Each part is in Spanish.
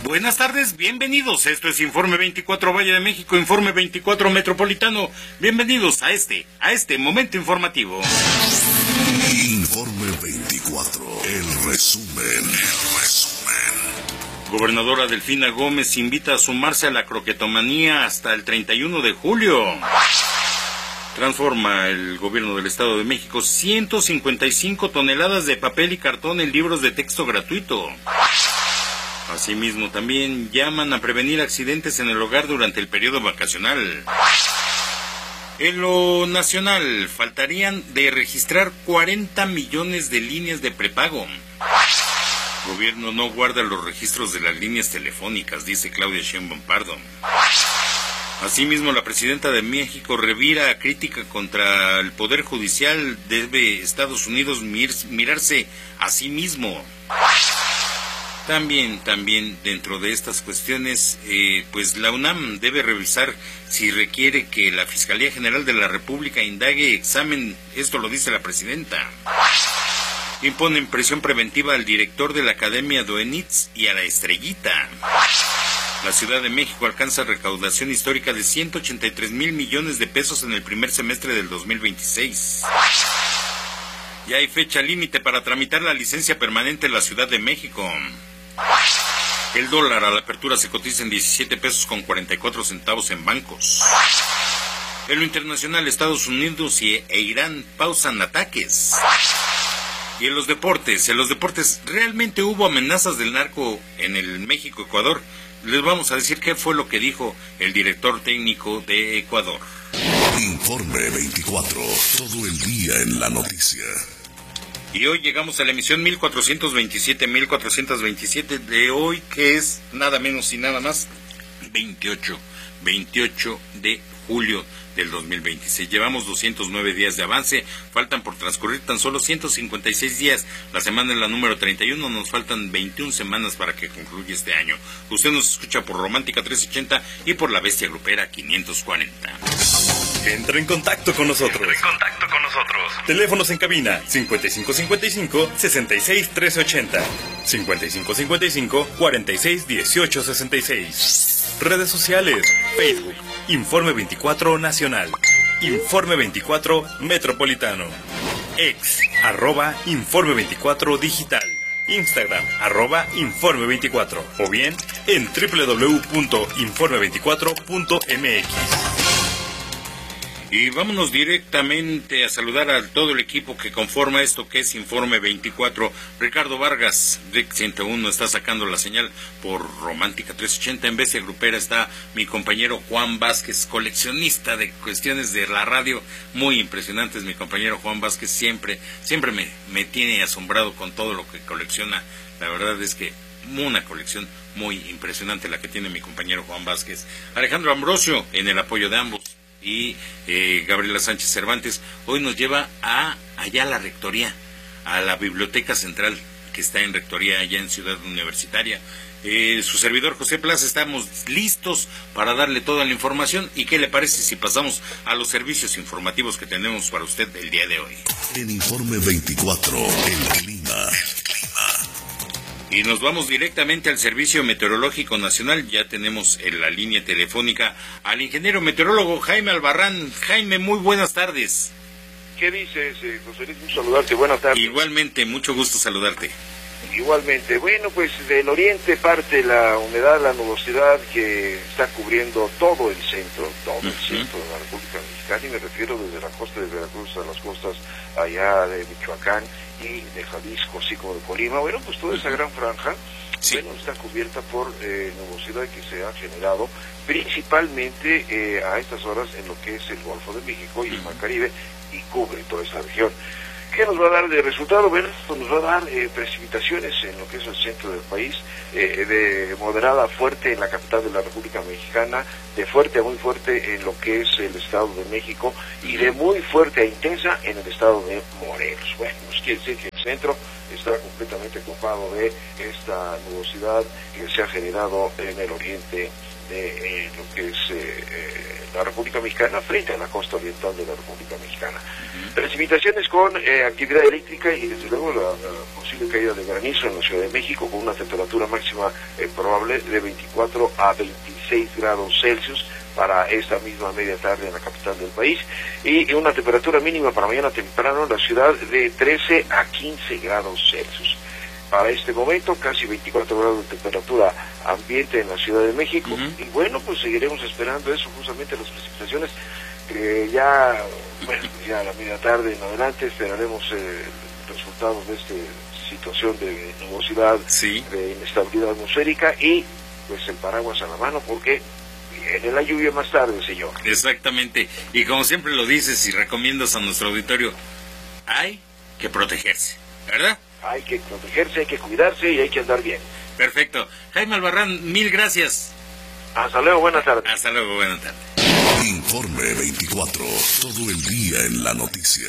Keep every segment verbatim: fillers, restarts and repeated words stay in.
Buenas tardes, bienvenidos. Esto es Informe veinticuatro Valle de México, Informe veinticuatro Metropolitano. Bienvenidos a este, a este momento informativo. Informe veinticuatro, el resumen, el resumen. Gobernadora Delfina Gómez invita a sumarse a la croquetomanía hasta el treinta y uno de julio. Transforma el gobierno del Estado de México ciento cincuenta y cinco toneladas de papel y cartón en libros de texto gratuito. Asimismo, también llaman a prevenir accidentes en el hogar durante el periodo vacacional. En lo nacional, faltarían de registrar cuarenta millones de líneas de prepago. Gobierno no guarda los registros de las líneas telefónicas, dice Claudia Sheinbaum Pardo. Asimismo, la presidenta de México revira crítica contra el Poder Judicial. Debe Estados Unidos mir- mirarse a sí mismo. También, también dentro de estas cuestiones, eh, pues la UNAM debe revisar si requiere que la Fiscalía General de la República indague examen, esto lo dice la presidenta. Imponen prisión preventiva al director de la Academia Doenitz y a la Estrellita. La Ciudad de México alcanza recaudación histórica de ciento ochenta y tres mil millones de pesos en el primer semestre del dos mil veintiséis. Ya hay fecha límite para tramitar la licencia permanente en la Ciudad de México. El dólar a la apertura se cotiza en diecisiete pesos con cuarenta y cuatro centavos en bancos. En lo internacional, Estados Unidos y, e Irán pausan ataques. Y en los deportes, en los deportes, ¿realmente hubo amenazas del narco en el México-Ecuador? Les vamos a decir qué fue lo que dijo el director técnico de Ecuador. Informe veinticuatro, todo el día en la noticia. Y hoy llegamos a la emisión mil cuatrocientos veintisiete, mil cuatrocientos veintisiete de hoy, que es nada menos y nada más veintiocho, veintiocho de julio del dos mil veintiséis. Llevamos doscientos nueve días de avance, faltan por transcurrir tan solo ciento cincuenta y seis días. La semana es la número treinta y uno, nos faltan veintiuna semanas para que concluya este año. Usted nos escucha por Romántica trescientos ochenta y por La Bestia Grupera quinientos cuarenta. Entra en contacto con nosotros. Entra en contacto con nosotros. Teléfonos en cabina cincuenta y cinco cincuenta y cinco, sesenta y seis trece ochenta, cincuenta y cinco cincuenta y cinco, cuarenta y seis dieciocho sesenta y seis. Redes sociales: Facebook, Informe veinticuatro Nacional, Informe veinticuatro Metropolitano, Ex, arroba Informe veinticuatro Digital, Instagram, arroba Informe veinticuatro, o bien en doble u doble u doble u punto informe veinticuatro punto m x. Y vámonos directamente a saludar a todo el equipo que conforma esto que es Informe veinticuatro. Ricardo Vargas, Rick ciento uno, está sacando la señal por Romántica trescientos ochenta. En Bestia Grupera está mi compañero Juan Vázquez, coleccionista de cuestiones de la radio muy impresionantes. Mi compañero Juan Vázquez siempre, siempre me, me tiene asombrado con todo lo que colecciona. La verdad es que una colección muy impresionante la que tiene mi compañero Juan Vázquez. Alejandro Ambrosio en el apoyo de ambos. Y eh, Gabriela Sánchez Cervantes hoy nos lleva a allá a la rectoría, a la Biblioteca Central que está en rectoría allá en Ciudad Universitaria. Eh, su servidor José Plaza, estamos listos para darle toda la información. ¿Y qué le parece si pasamos a los servicios informativos que tenemos para usted el día de hoy? En Informe veinticuatro, el clima. Y nos vamos directamente al Servicio Meteorológico Nacional. Ya tenemos en la línea telefónica al ingeniero meteorólogo Jaime Albarrán. Jaime, muy buenas tardes. ¿Qué dices, eh, José Luis? Mucho saludarte, buenas tardes. Igualmente, mucho gusto saludarte. Igualmente, bueno, pues del oriente parte la humedad, la nubosidad que está cubriendo todo el centro, todo uh-huh. el centro de la República Mexicana, y me refiero desde la costa de Veracruz a las costas allá de Michoacán y de Jalisco, así como de Colima. Bueno, pues toda esa gran franja, sí. bueno, está cubierta por eh, nubosidad que se ha generado principalmente eh, a estas horas en lo que es el Golfo de México y el Mar Caribe, y cubre toda esta región. ¿Qué nos va a dar de resultado? Bueno, esto nos va a dar eh, precipitaciones en lo que es el centro del país, eh, de moderada a fuerte en la capital de la República Mexicana, de fuerte a muy fuerte en lo que es el Estado de México y de muy fuerte a intensa en el Estado de Morelos. Bueno, pues quiere decir que el centro está completamente copado de esta nubosidad que se ha generado en el oriente de eh, lo que es eh, eh, la República Mexicana frente a la costa oriental de la República Mexicana. Uh-huh. Precipitaciones con eh, actividad eléctrica y desde luego la, la posible caída de granizo en la Ciudad de México con una temperatura máxima eh, probable de veinticuatro a veintiséis grados Celsius para esta misma media tarde en la capital del país, y una temperatura mínima para mañana temprano en la ciudad de trece a quince grados Celsius. Para este momento, casi veinticuatro grados de temperatura ambiente en la Ciudad de México, uh-huh. y bueno, pues seguiremos esperando eso, justamente las precipitaciones, que ya, bueno, ya a la media tarde en adelante esperaremos eh, resultados de esta situación de nubosidad, sí. de inestabilidad atmosférica, y pues el paraguas a la mano, porque viene la lluvia más tarde, señor. Exactamente, y como siempre lo dices y recomiendas a nuestro auditorio, hay que protegerse, ¿verdad? Hay que protegerse, hay que cuidarse y hay que andar bien. Perfecto. Jaime Albarrán, mil gracias. Hasta luego, buenas tardes. Hasta luego, buenas tardes. Informe veinticuatro, todo el día en la noticia.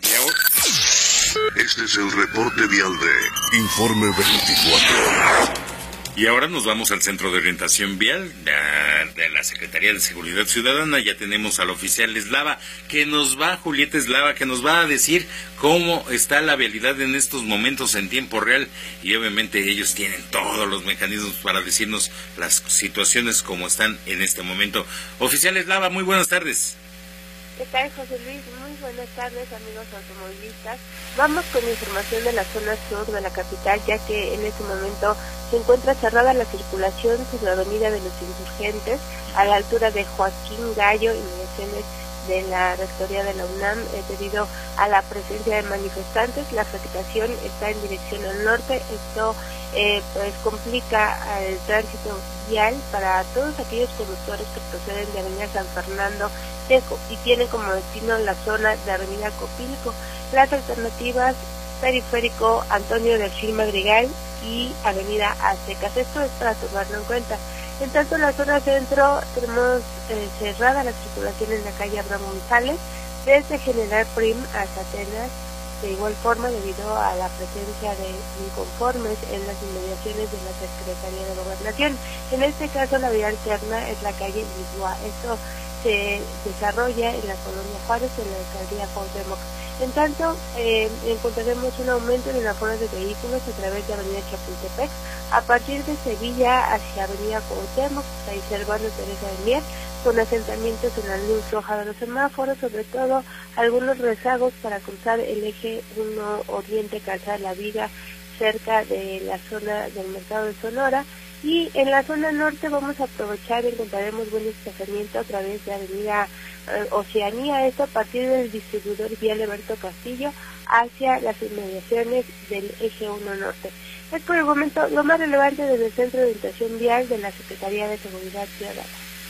Este es el reporte vial de Informe veinticuatro. Y ahora nos vamos al Centro de Orientación Vial de, de la Secretaría de Seguridad Ciudadana. Ya tenemos al oficial Eslava, que nos va, Julieta Eslava, que nos va a decir cómo está la vialidad en estos momentos en tiempo real. Y obviamente ellos tienen todos los mecanismos para decirnos las situaciones como están en este momento. Oficial Eslava, muy buenas tardes. ¿Qué tal, José Luis? Muy buenas tardes, amigos automovilistas. Vamos con información de la zona sur de la capital, ya que en este momento se encuentra cerrada la circulación sobre la avenida de los Insurgentes, a la altura de Joaquín Gallo, inmediaciones de la Rectoría de la UNAM, eh, debido a la presencia de manifestantes. La afectación está en dirección al norte. Esto eh, pues complica el tránsito vial para todos aquellos conductores que proceden de Avenida San Fernando y tienen como destino la zona de Avenida Copilco. Las alternativas: Periférico Antonio Delfín Madrigal y Avenida Aztecas. Esto es para tomarlo en cuenta. En tanto, en la zona centro tenemos eh, cerrada la circulación en la calle Abraham González, desde General Prim hasta Atenas, de igual forma debido a la presencia de inconformes en las inmediaciones de la Secretaría de Gobernación. En este caso, la vía alterna es la calle Lisboa. Esto se desarrolla en la colonia Juárez, en la alcaldía Cuauhtémoc. En tanto, eh, encontraremos un aumento en el aforo de vehículos a través de Avenida Chapultepec, a partir de Sevilla hacia Avenida Cuauhtémoc, Fray Servando Teresa de Mier, con asentamientos en la luz roja de los semáforos, sobre todo algunos rezagos para cruzar el eje uno Oriente, Calzada de la Viga, cerca de la zona del Mercado de Sonora. Y en la zona norte vamos a aprovechar, encontraremos buen desplazamiento a través de Avenida eh, Oceanía, esto a partir del distribuidor vial Alberto Castillo hacia las inmediaciones del eje uno norte. Es por el momento lo más relevante desde el Centro de Orientación Vial de la Secretaría de Seguridad Ciudadana.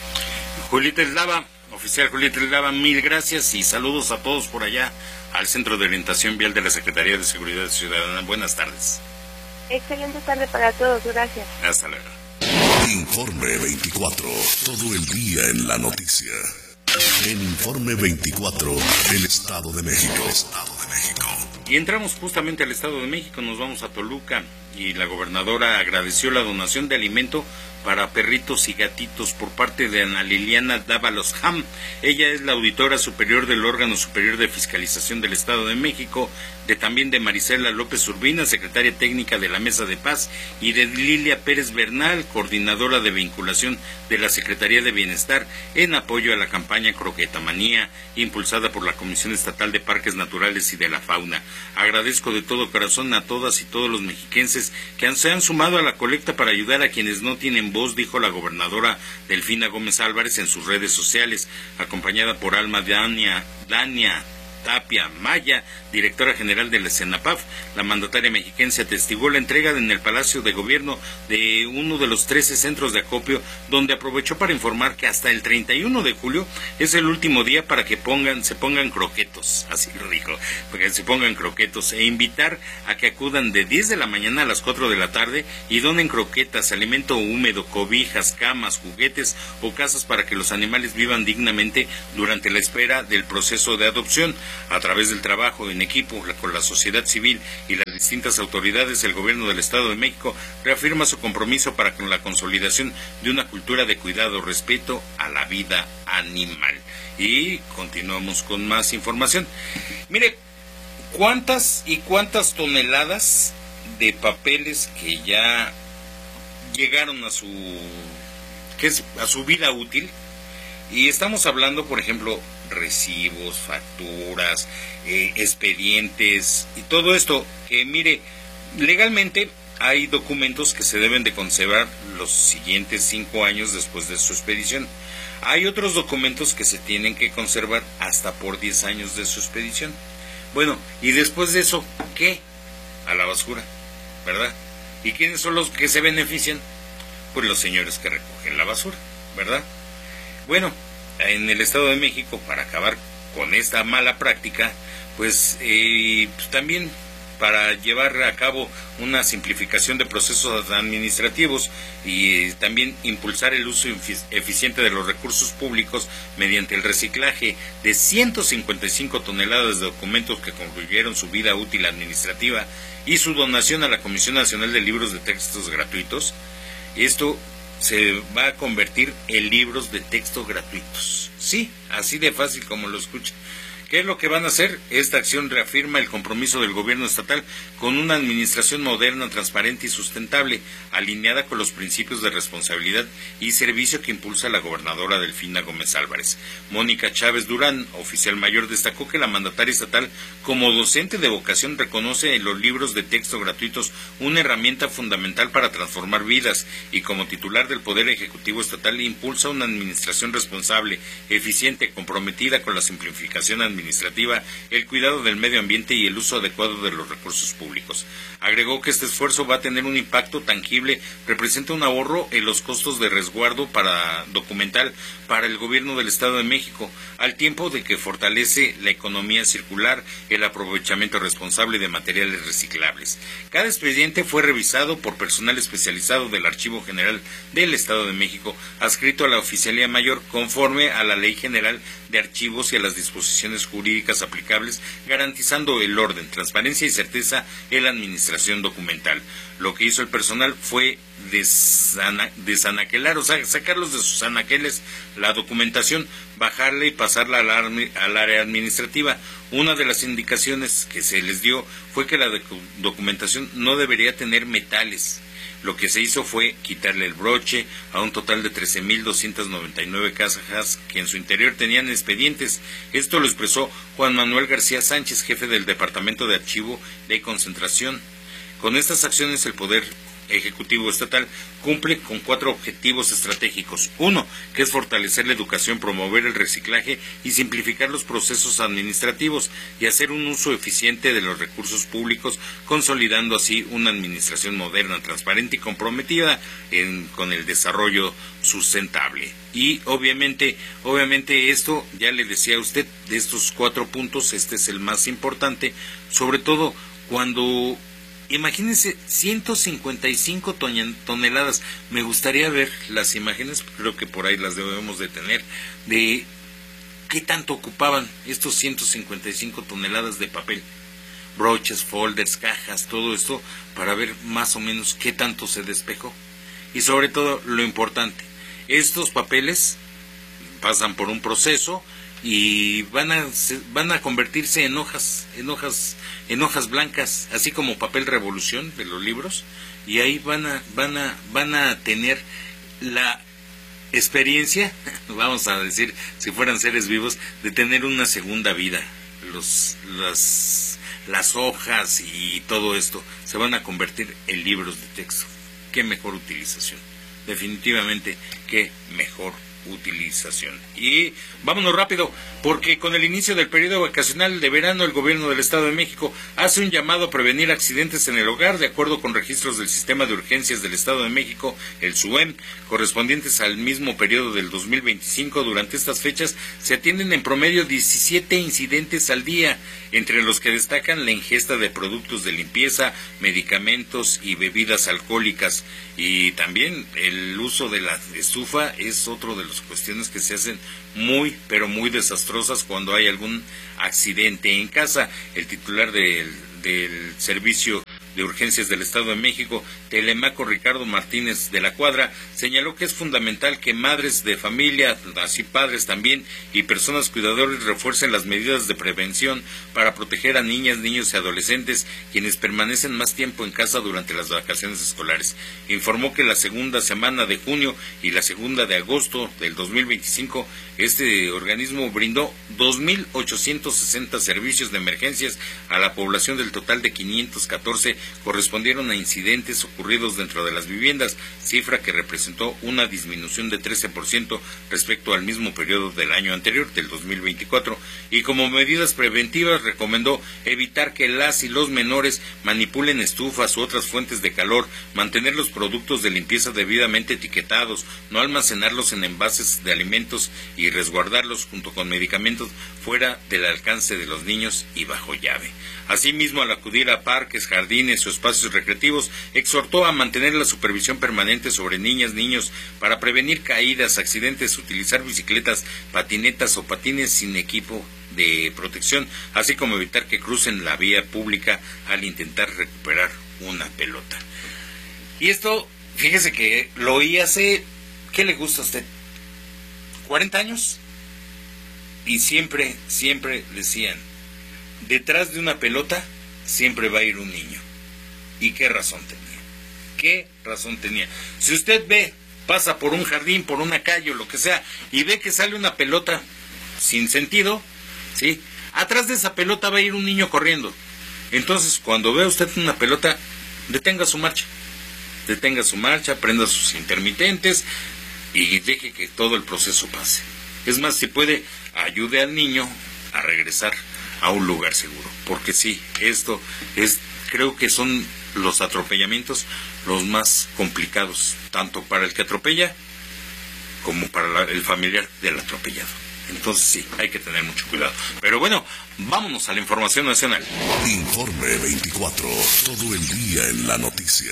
Julieta Eslava, oficial Julieta Eslava, mil gracias y saludos a todos por allá al Centro de Orientación Vial de la Secretaría de Seguridad Ciudadana. Buenas tardes. Excelente tarde para todos, gracias. Hasta luego. Informe veinticuatro, todo el día en la noticia. En Informe veinticuatro, el Estado de México. Estado de México. Y entramos justamente al Estado de México, nos vamos a Toluca y la gobernadora agradeció la donación de alimento para perritos y gatitos por parte de Ana Liliana Dávalos Ham. Ella es la auditora superior del órgano superior de fiscalización del Estado de México, de también de Marisela López Urbina, secretaria técnica de la Mesa de Paz, y de Lilia Pérez Bernal, coordinadora de vinculación de la Secretaría de Bienestar, en apoyo a la campaña Croquetamanía, impulsada por la Comisión Estatal de Parques Naturales y de la Fauna. Agradezco de todo corazón a todas y todos los mexiquenses que han, se han sumado a la colecta para ayudar a quienes no tienen voz, dijo la gobernadora Delfina Gómez Álvarez en sus redes sociales, acompañada por Alma Dania, Dania Tapia Maya, directora general de la CENAPAF. La mandataria mexiquense atestiguó la entrega en el Palacio de Gobierno de uno de los trece centros de acopio, donde aprovechó para informar que hasta el treinta y uno de julio es el último día para que pongan se pongan croquetos, así lo dijo, para que se pongan croquetos, e invitar a que acudan de diez de la mañana a las cuatro de la tarde y donen croquetas, alimento húmedo, cobijas, camas, juguetes o casas para que los animales vivan dignamente durante la espera del proceso de adopción. A través del trabajo en equipo con la sociedad civil y las distintas autoridades, el gobierno del Estado de México reafirma su compromiso para con la consolidación de una cultura de cuidado, respeto a la vida animal. Y continuamos con más información. Mire, cuántas y cuántas toneladas de papeles que ya llegaron a su que es a su vida útil, y estamos hablando, por ejemplo, recibos, facturas, eh, expedientes y todo esto, que mire, legalmente hay documentos que se deben de conservar los siguientes cinco años después de su expedición. Hay otros documentos que se tienen que conservar hasta por diez años de su expedición. Bueno, y después de eso, ¿qué? A la basura, ¿verdad? ¿Y quiénes son los que se benefician? Pues los señores que recogen la basura, ¿verdad? Bueno, en el Estado de México, para acabar con esta mala práctica, pues, eh, pues también para llevar a cabo una simplificación de procesos administrativos y eh, también impulsar el uso eficiente de los recursos públicos mediante el reciclaje de ciento cincuenta y cinco toneladas de documentos que concluyeron su vida útil administrativa y su donación a la Comisión Nacional de Libros de Textos Gratuitos. Esto se va a convertir en libros de texto gratuitos. Sí, así de fácil como lo escuchan. ¿Qué es lo que van a hacer? Esta acción reafirma el compromiso del gobierno estatal con una administración moderna, transparente y sustentable, alineada con los principios de responsabilidad y servicio que impulsa la gobernadora Delfina Gómez Álvarez. Mónica Chávez Durán, oficial mayor, destacó que la mandataria estatal, como docente de vocación, reconoce en los libros de texto gratuitos una herramienta fundamental para transformar vidas y, como titular del Poder Ejecutivo Estatal, impulsa una administración responsable, eficiente, comprometida con la simplificación administrativa administrativa, el cuidado del medio ambiente y el uso adecuado de los recursos públicos. Agregó que este esfuerzo va a tener un impacto tangible, representa un ahorro en los costos de resguardo para documental para el gobierno del Estado de México, al tiempo de que fortalece la economía circular, el aprovechamiento responsable de materiales reciclables. Cada expediente fue revisado por personal especializado del Archivo General del Estado de México, adscrito a la Oficialía Mayor, conforme a la Ley General de Archivos y a las disposiciones jurídicas aplicables, garantizando el orden, transparencia y certeza en la administración documental. Lo que hizo el personal fue desana, desanaquelar, o sea, sacarlos de sus anaqueles la documentación, bajarla y pasarla al, al área administrativa. Una de las indicaciones que se les dio fue que la documentación no debería tener metales. Lo que se hizo fue quitarle el broche a un total de trece mil doscientas noventa y nueve cajas que en su interior tenían expedientes. Esto lo expresó Juan Manuel García Sánchez, jefe del Departamento de Archivo de Concentración. Con estas acciones, el Poder Ejecutivo Estatal cumple con cuatro objetivos estratégicos. Uno, que es fortalecer la educación, promover el reciclaje y simplificar los procesos administrativos y hacer un uso eficiente de los recursos públicos, consolidando así una administración moderna, transparente y comprometida en, con el desarrollo sustentable. Y obviamente, obviamente esto, ya le decía a usted, de estos cuatro puntos, este es el más importante, sobre todo cuando... Imagínense, ciento cincuenta y cinco toneladas. Me gustaría ver las imágenes, creo que por ahí las debemos de tener, de qué tanto ocupaban estos ciento cincuenta y cinco toneladas de papel. Broches, folders, cajas, todo esto, para ver más o menos qué tanto se despejó. Y sobre todo, lo importante, estos papeles pasan por un proceso y van a van a convertirse en hojas en hojas en hojas blancas, así como papel revolución de los libros, y ahí van a van a van a tener la experiencia, vamos a decir, si fueran seres vivos, de tener una segunda vida. Los las las hojas y todo esto se van a convertir en libros de texto. Qué mejor utilización, definitivamente qué mejor utilización. Y vámonos rápido, porque con el inicio del periodo vacacional de verano, el gobierno del Estado de México hace un llamado a prevenir accidentes en el hogar, de acuerdo con registros del Sistema de Urgencias del Estado de México, el S U E M, correspondientes al mismo periodo del dos mil veinticinco. Durante estas fechas se atienden en promedio diecisiete incidentes al día, entre los que destacan la ingesta de productos de limpieza, medicamentos y bebidas alcohólicas, y también el uso de la estufa es otro de los pues cuestiones que se hacen muy, pero muy desastrosas cuando hay algún accidente en casa. El titular del, del Servicio de Urgencias del Estado de México, Telemaco, Ricardo Martínez de la Cuadra, señaló que es fundamental que madres de familia, así padres también, y personas cuidadoras refuercen las medidas de prevención para proteger a niñas, niños y adolescentes quienes permanecen más tiempo en casa durante las vacaciones escolares. Informó que la segunda semana de junio y la segunda de agosto del dos mil veinticinco, este organismo brindó dos mil ochocientos sesenta servicios de emergencias a la población. Del total de quinientos catorce correspondieron a incidentes ocurridos dentro de las viviendas, cifra que representó una disminución de trece por ciento respecto al mismo periodo del año anterior, del dos mil veinticuatro, y como medidas preventivas recomendó evitar que las y los menores manipulen estufas u otras fuentes de calor, mantener los productos de limpieza debidamente etiquetados, no almacenarlos en envases de alimentos y resguardarlos junto con medicamentos fuera del alcance de los niños y bajo llave. Asimismo, al acudir a parques, jardines o espacios recreativos, exhortó a mantener la supervisión permanente sobre niñas, niños, para prevenir caídas, accidentes, utilizar bicicletas, patinetas o patines sin equipo de protección, así como evitar que crucen la vía pública al intentar recuperar una pelota. Y esto, fíjese que lo oí hace, ¿qué le gusta a usted? ¿cuarenta años? Y siempre, siempre decían, detrás de una pelota siempre va a ir un niño. ¿Y qué razón tenía? ¿Qué razón tenía? Si usted ve, pasa por un jardín, por una calle o lo que sea, y ve que sale una pelota sin sentido, ¿sí? Atrás de esa pelota va a ir un niño corriendo. Entonces, cuando vea usted una pelota, detenga su marcha. Detenga su marcha, prenda sus intermitentes y deje que todo el proceso pase. Es más, si puede, ayude al niño a regresar a un lugar seguro, porque sí, esto es, creo que son los atropellamientos los más complicados, tanto para el que atropella como para la, el familiar del atropellado. Entonces sí, hay que tener mucho cuidado. Pero bueno, vámonos a la información nacional. Informe veinticuatro, todo el día en la noticia.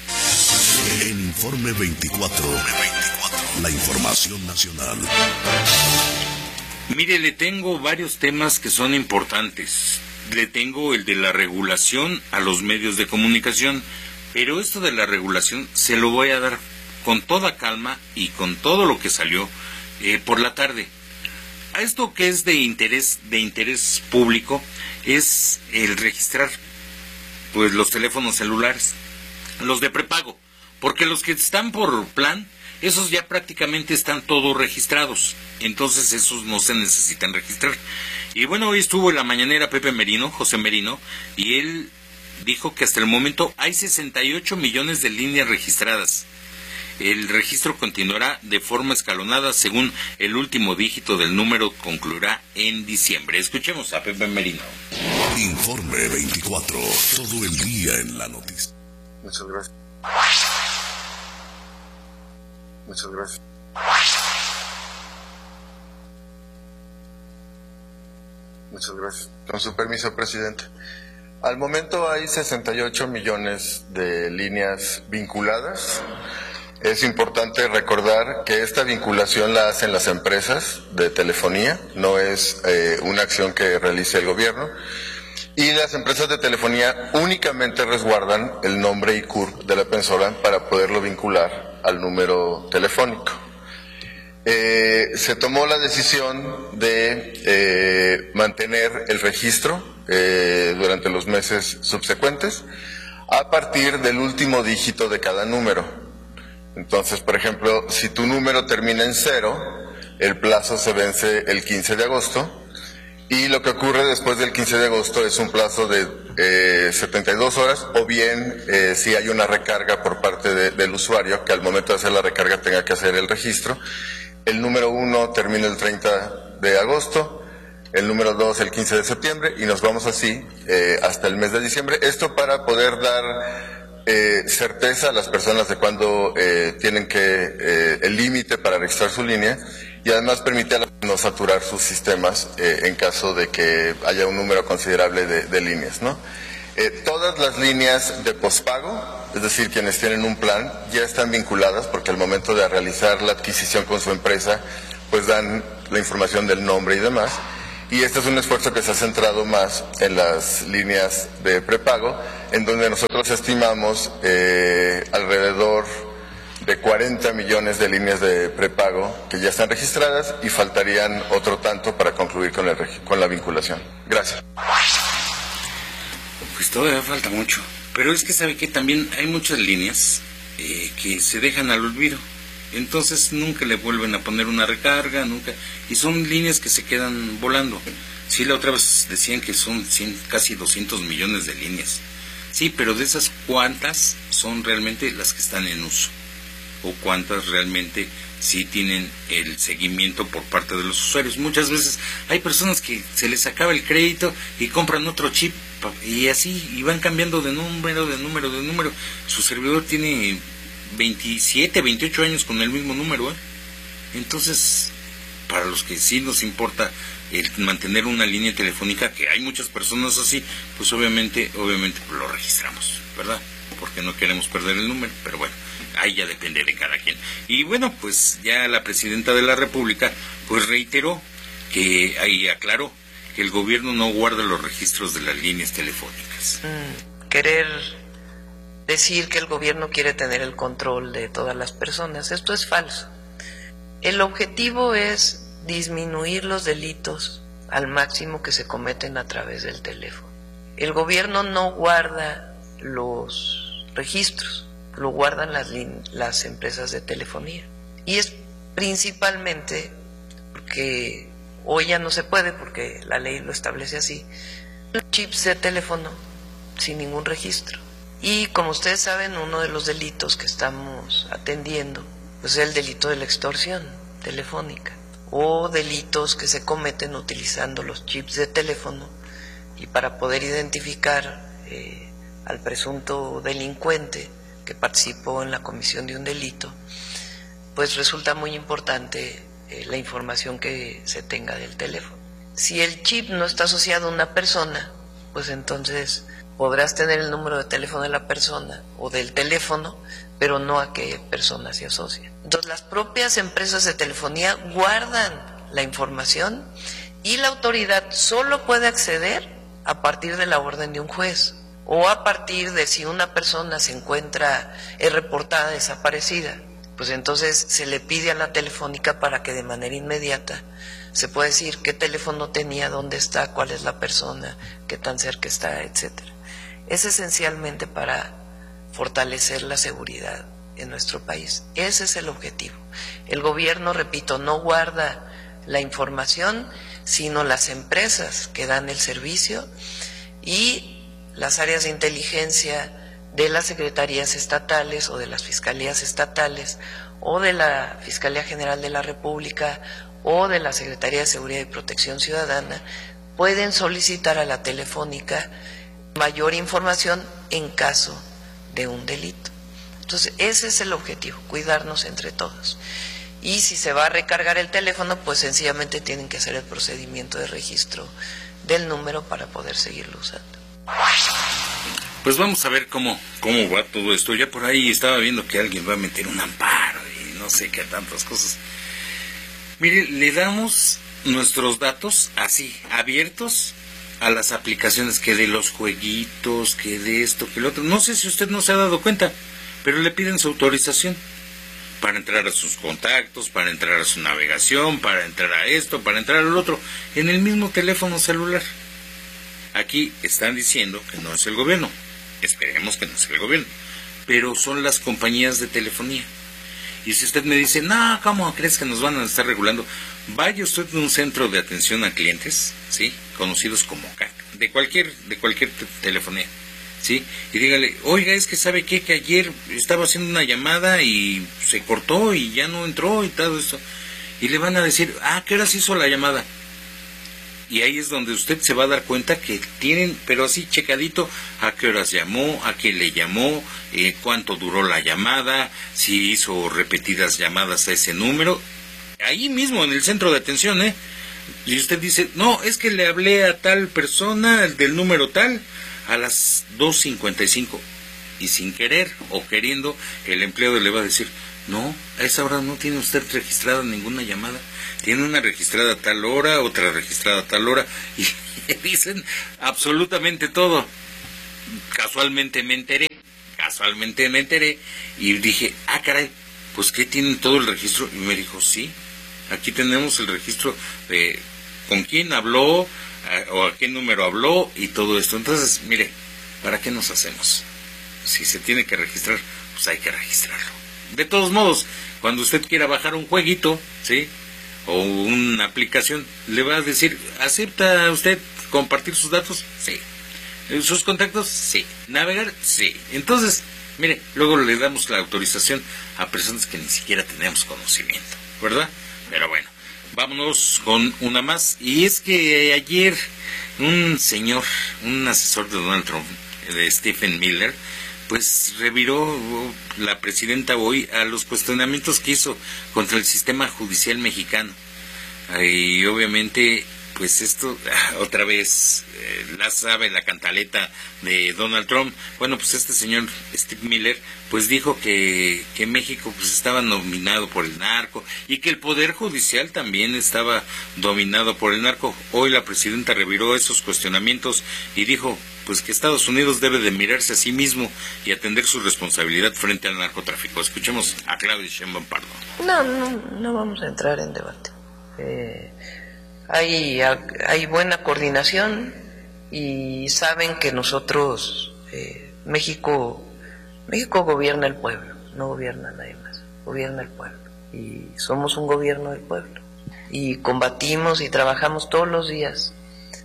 En Informe veinticuatro, la información nacional. Mire, le tengo varios temas que son importantes. Le tengo el de la regulación a los medios de comunicación, pero esto de la regulación se lo voy a dar con toda calma y con todo lo que salió eh, por la tarde. A esto que es de interés de interés público es el registrar pues los teléfonos celulares, los de prepago, porque los que están por plan, esos ya prácticamente están todos registrados, entonces esos no se necesitan registrar. Y bueno, hoy estuvo en la mañanera Pepe Merino, José Merino, y él dijo que hasta el momento hay sesenta y ocho millones de líneas registradas. El registro continuará de forma escalonada según el último dígito del número concluirá en diciembre. Escuchemos a Pepe Merino. Informe veinticuatro, todo el día en la noticia. Muchas gracias. Muchas gracias. Muchas gracias. Con su permiso, presidente. Al momento hay sesenta y ocho millones de líneas vinculadas. Es importante recordar que esta vinculación la hacen las empresas de telefonía, no es eh, una acción que realice el gobierno. Y las empresas de telefonía únicamente resguardan el nombre y C U R de la persona para poderlo vincular al número telefónico. Eh, se tomó la decisión de eh, mantener el registro eh, durante los meses subsecuentes a partir del último dígito de cada número. Entonces, por ejemplo, si tu número termina en cero, el plazo se vence el quince de agosto. Y lo que ocurre después del quince de agosto es un plazo de eh, setenta y dos horas, o bien eh, si hay una recarga por parte de, del usuario, que al momento de hacer la recarga tenga que hacer el registro. El número uno termina el treinta de agosto, el número dos el quince de septiembre, y nos vamos así eh, hasta el mes de diciembre. Esto para poder dar eh, certeza a las personas de cuándo eh, tienen que, eh, el límite para registrar su línea, y además permite a la no saturar sus sistemas eh, en caso de que haya un número considerable de, de líneas, ¿no? Eh, todas las líneas de pospago es decir, quienes tienen un plan, ya están vinculadas porque al momento de realizar la adquisición con su empresa, pues dan la información del nombre y demás. Y este es un esfuerzo que se ha centrado más en las líneas de prepago, en donde nosotros estimamos eh, alrededor de cuarenta millones de líneas de prepago que ya están registradas y faltarían otro tanto para concluir con, el, con la vinculación. Gracias. Pues todavía falta mucho, pero es que sabe que también hay muchas líneas eh, que se dejan al olvido. Entonces nunca le vuelven a poner una recarga, nunca, y son líneas que se quedan volando. Sí, la otra vez decían que son cien, casi doscientos millones de líneas. Sí, pero de esas, ¿cuántas son realmente las que están en uso? ¿O cuántas realmente sí tienen el seguimiento por parte de los usuarios? Muchas veces hay personas que se les acaba el crédito y compran otro chip, y así, y van cambiando de número, de número, de número. Su servidor tiene veintisiete, veintiocho años con el mismo número, ¿eh? Entonces, para los que sí nos importa el mantener una línea telefónica, que hay muchas personas así, pues obviamente, obviamente pues lo registramos, ¿verdad? Porque no queremos perder el número, pero bueno, ahí ya depende de cada quien. Y bueno, pues ya la presidenta de la República, pues reiteró que, ahí aclaró, que el gobierno no guarda los registros de las líneas telefónicas. Mm, querer decir que el gobierno quiere tener el control de todas las personas, esto es falso. El objetivo es disminuir los delitos al máximo que se cometen a través del teléfono. El gobierno no guarda los registros, lo guardan las, las empresas de telefonía. Y es principalmente porque hoy ya no se puede, porque la ley lo establece así, chips de teléfono sin ningún registro. Y como ustedes saben, uno de los delitos que estamos atendiendo pues, es el delito de la extorsión telefónica, o delitos que se cometen utilizando los chips de teléfono, y para poder identificar eh, al presunto delincuente que participó en la comisión de un delito, pues resulta muy importante eh, la información que se tenga del teléfono. Si el chip no está asociado a una persona, pues entonces podrás tener el número de teléfono de la persona o del teléfono, pero no a qué persona se asocia. Entonces las propias empresas de telefonía guardan la información y la autoridad solo puede acceder a partir de la orden de un juez o a partir de si una persona se encuentra es reportada desaparecida, pues entonces se le pide a la telefónica para que de manera inmediata se pueda decir qué teléfono tenía, dónde está, cuál es la persona, qué tan cerca está, etcétera. Es esencialmente para fortalecer la seguridad en nuestro país. Ese es el objetivo. El gobierno, repito, no guarda la información, sino las empresas que dan el servicio y las áreas de inteligencia de las secretarías estatales o de las fiscalías estatales o de la Fiscalía General de la República o de la Secretaría de Seguridad y Protección Ciudadana pueden solicitar a la telefónica mayor información en caso de un delito. Entonces ese es el objetivo, cuidarnos entre todos. Y si se va a recargar el teléfono, pues sencillamente tienen que hacer el procedimiento de registro del número para poder seguirlo usando. Pues vamos a ver cómo, cómo va todo esto. Ya por ahí estaba viendo que alguien va a meter un amparo y no sé qué tantas cosas. Mire, le damos nuestros datos así, abiertos a las aplicaciones, que de los jueguitos, que de esto, que lo otro. No sé si usted no se ha dado cuenta, pero le piden su autorización para entrar a sus contactos, para entrar a su navegación, para entrar a esto, para entrar al otro, en el mismo teléfono celular. Aquí están diciendo que no es el gobierno. Esperemos que no sea el gobierno, pero son las compañías de telefonía. Y si usted me dice, no, ¿cómo crees que nos van a estar regulando? Vaya usted a un centro de atención a clientes, ¿sí? Conocidos como C A C, de cualquier, de cualquier te telefonía, ¿sí? Y dígale, oiga, es que sabe qué, que ayer estaba haciendo una llamada y se cortó y ya no entró y todo eso. Y le van a decir, ah, ¿qué horas hizo la llamada? Y ahí es donde usted se va a dar cuenta que tienen, pero así checadito, a qué horas llamó, a quién le llamó, eh, cuánto duró la llamada, si hizo repetidas llamadas a ese número. Ahí mismo en el centro de atención, ¿eh? Y usted dice, no, es que le hablé a tal persona del número tal a las dos cincuenta y cinco. y sin querer o queriendo, el empleado le va a decir, no, a esa hora no tiene usted registrada ninguna llamada, tiene una registrada a tal hora, otra registrada a tal hora, y dicen absolutamente todo. Casualmente me enteré, casualmente me enteré, y dije, ah, caray, pues ¿qué tienen todo el registro? Y me dijo, sí, aquí tenemos el registro de con quién habló, a, o a qué número habló, y todo esto. Entonces, mire, ¿para qué nos hacemos? Si se tiene que registrar, pues hay que registrarlo. De todos modos, cuando usted quiera bajar un jueguito, ¿sí?, o una aplicación, le va a decir, ¿acepta usted compartir sus datos? Sí. ¿Sus contactos? Sí. ¿Navegar? Sí. Entonces, mire, luego le damos la autorización a personas que ni siquiera tenemos conocimiento, ¿verdad? Pero bueno, vámonos con una más. Y es que ayer un señor, un asesor de Donald Trump, de Stephen Miller, pues reviró la presidenta hoy a los cuestionamientos que hizo contra el sistema judicial mexicano. Y obviamente, pues esto, otra vez, eh, la sabe la cantaleta de Donald Trump. Bueno, pues este señor Steve Miller, pues dijo que, que México pues estaba dominado por el narco y que el Poder Judicial también estaba dominado por el narco. Hoy la presidenta reviró esos cuestionamientos y dijo, pues que Estados Unidos debe de mirarse a sí mismo y atender su responsabilidad frente al narcotráfico. Escuchemos a Claudia Sheinbaum Pardo. No, no, no vamos a entrar en debate. Eh, hay, hay buena coordinación y saben que nosotros, eh, México, México gobierna el pueblo, no gobierna nadie más, gobierna el pueblo. Y somos un gobierno del pueblo. Y combatimos y trabajamos todos los días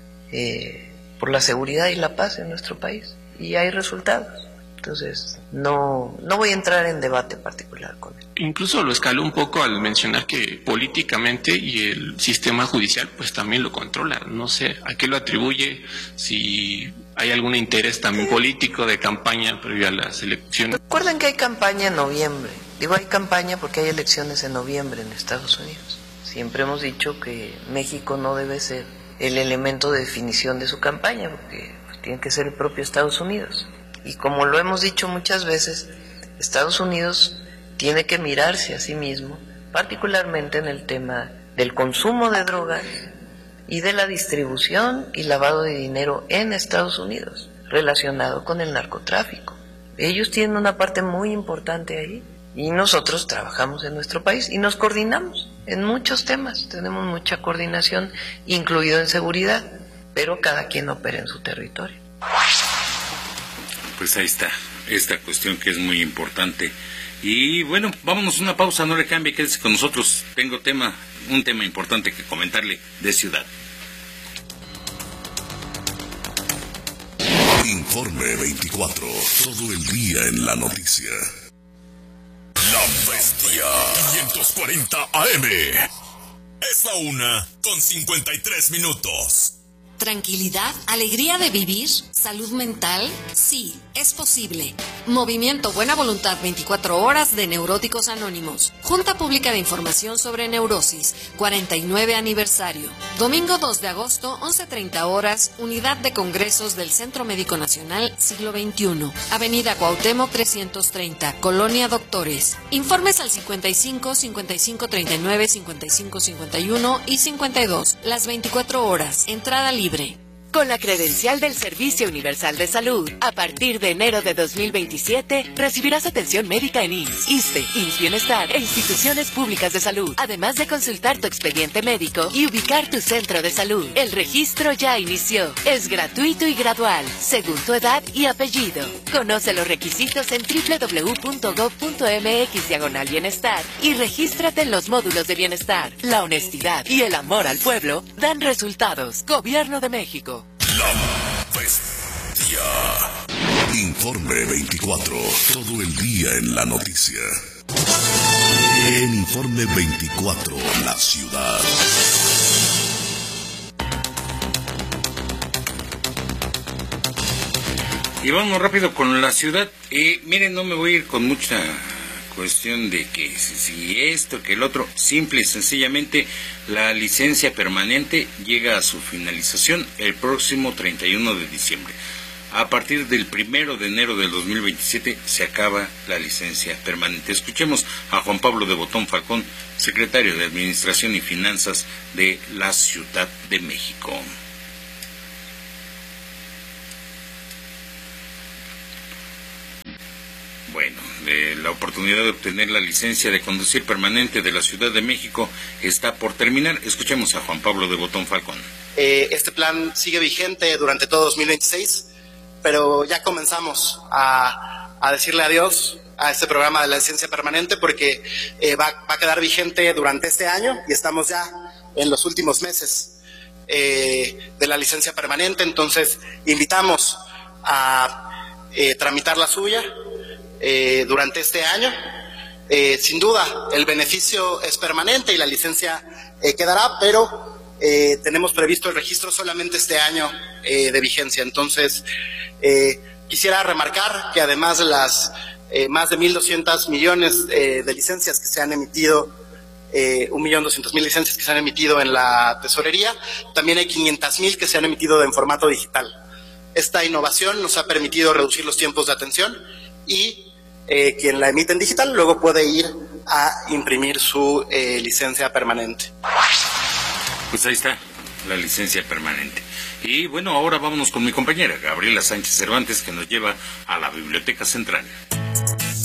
eh, por la seguridad y la paz en nuestro país, y hay resultados. Entonces, no, no voy a entrar en debate particular con él. Incluso lo escaló un poco al mencionar que políticamente y el sistema judicial pues también lo controla. No sé a qué lo atribuye, si hay algún interés también político de campaña previo a las elecciones. Recuerden que hay campaña en noviembre. Digo hay campaña porque hay elecciones en noviembre en Estados Unidos. Siempre hemos dicho que México no debe ser el elemento de definición de su campaña, porque tiene que ser el propio Estados Unidos. Y como lo hemos dicho muchas veces, Estados Unidos tiene que mirarse a sí mismo, particularmente en el tema del consumo de drogas y de la distribución y lavado de dinero en Estados Unidos, relacionado con el narcotráfico. Ellos tienen una parte muy importante ahí, y nosotros trabajamos en nuestro país y nos coordinamos en muchos temas, tenemos mucha coordinación, incluido en seguridad, pero cada quien opera en su territorio. Pues ahí está, esta cuestión que es muy importante. Y bueno, vámonos a una pausa, no le cambie, quédese con nosotros. Tengo tema, un tema importante que comentarle de ciudad. Informe veinticuatro, todo el día en la noticia. La Bestia quinientos cuarenta A M. Es la una con cincuenta y tres minutos. Tranquilidad, alegría de vivir, salud mental, sí, es posible. Movimiento Buena Voluntad veinticuatro horas de Neuróticos Anónimos. Junta Pública de Información sobre Neurosis, cuarenta y nueve aniversario. Domingo dos de agosto, once treinta horas, Unidad de Congresos del Centro Médico Nacional, siglo veintiuno. Avenida Cuauhtémoc trescientos treinta, Colonia Doctores. Informes al cincuenta y cinco, cincuenta y cinco treinta y nueve, cincuenta y cinco cincuenta y uno y cincuenta y dos. Las veinticuatro horas. Entrada libre. Con la credencial del Servicio Universal de Salud, a partir de enero de dos mil veintisiete, recibirás atención médica en I M S S, ISSSTE, I M S S Bienestar e instituciones públicas de salud, además de consultar tu expediente médico y ubicar tu centro de salud. El registro ya inició. Es gratuito y gradual, según tu edad y apellido. Conoce los requisitos en doble u doble u doble u punto gob punto eme equis diagonal bienestar y regístrate en los módulos de bienestar. La honestidad y el amor al pueblo dan resultados. Gobierno de México. La Bestia. Informe veinticuatro, todo el día en la noticia. En Informe veinticuatro, la ciudad. Y vamos rápido con la ciudad. Eh, miren, no me voy a ir con mucha cuestión de que si esto, que el otro. Simple y sencillamente, la licencia permanente llega a su finalización el próximo treinta y uno de diciembre. a partir del primero de enero del dos mil veintisiete se acaba la licencia permanente. Escuchemos a Juan Pablo de Botón Falcón, secretario de Administración y Finanzas de la Ciudad de México. Bueno, eh, la oportunidad de obtener la licencia de conducir permanente de la Ciudad de México está por terminar. Escuchemos a Juan Pablo de Botón Falcón. Eh, este plan sigue vigente durante todo dos mil veintiséis, pero ya comenzamos a, a decirle adiós a este programa de la licencia permanente porque eh, va, va a quedar vigente durante este año y estamos ya en los últimos meses eh, de la licencia permanente. Entonces, invitamos a eh, tramitar la suya Eh, durante este año. Eh, sin duda, el beneficio es permanente y la licencia eh, quedará, pero eh, tenemos previsto el registro solamente este año eh, de vigencia. Entonces, eh, quisiera remarcar que además de las eh, más de mil doscientos millones eh, de licencias que se han emitido, eh, un millón doscientos mil licencias que se han emitido en la tesorería, también hay quinientas mil que se han emitido en formato digital. Esta innovación nos ha permitido reducir los tiempos de atención y Eh, quien la emite en digital luego puede ir a imprimir su eh, licencia permanente. Pues ahí está, la licencia permanente. Y bueno, ahora vámonos con mi compañera Gabriela Sánchez Cervantes, que nos lleva a la Biblioteca Central.